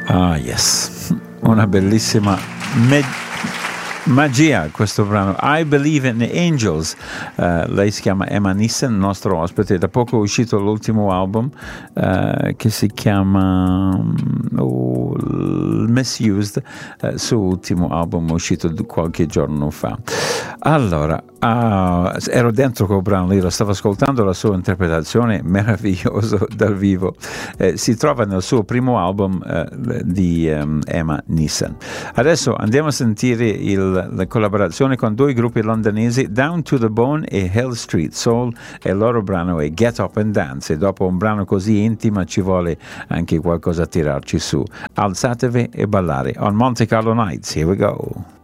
Ah, yes, una bellissima magia questo brano. I Believe in the Angels. Lei si chiama Emma Nissen, nostro ospite. Da poco è uscito l'ultimo album che si chiama Misused, suo ultimo album uscito qualche giorno fa. Allora, ero dentro quel brano lì, lo stavo ascoltando, la sua interpretazione meravigliosa dal vivo. Si trova nel suo primo album di Emma Nissen. Adesso andiamo a sentire la collaborazione con due gruppi londonesi, Down to the Bone e Hill Street Soul, e il loro brano è Get Up and Dance. E dopo un brano così intimo ci vuole anche qualcosa a tirarci su. Alzatevi e ballare. On Monte Carlo Nights, here we go.